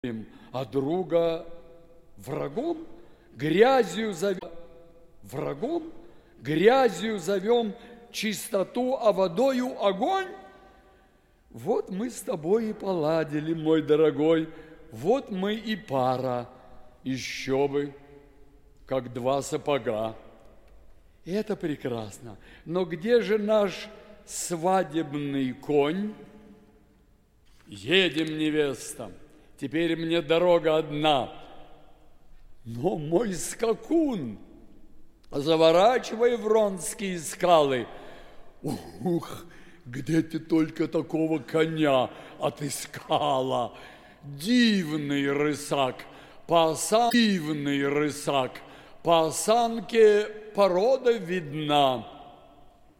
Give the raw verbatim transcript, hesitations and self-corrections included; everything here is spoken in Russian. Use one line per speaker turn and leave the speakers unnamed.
а друга врагом, грязью зовем, врагом, грязью зовем чистоту, а водою огонь. Вот мы с тобой и поладили, мой дорогой, вот мы и пара, еще бы, как два сапога. И это прекрасно. Но где же наш свадебный конь? Едем, невеста, теперь мне дорога одна. Но мой скакун, заворачивай в Вронские скалы. Ух, где ты только такого коня отыскала? Дивный рысак, по осанке, дивный рысак, по осанке порода видна.